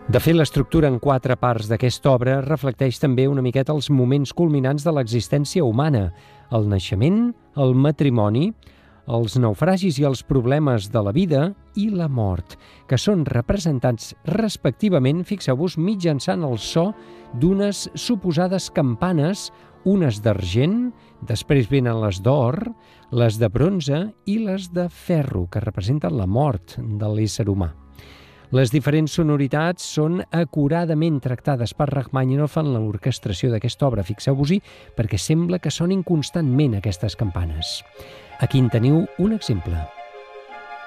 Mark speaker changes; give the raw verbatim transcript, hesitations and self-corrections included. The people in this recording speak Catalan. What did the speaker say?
Speaker 1: De fet, l'estructura en quatre parts d'aquesta obra reflecteix també una miqueta els moments culminants de l'existència humana, el naixement, el matrimoni, els naufragis i els problemes de la vida i la mort, que són representats respectivament, fixeu-vos, mitjançant el so d'unes suposades campanes, unes d'argent, després venen les d'or, les de bronze i les de ferro, que representen la mort de l'ésser humà. Les diferents sonoritats són acuradament tractades per Rakhmàninov en l'orquestració d'aquesta obra, fixeu-vos-hi, perquè sembla que sonin constantment aquestes campanes. Aquí en teniu un exemple.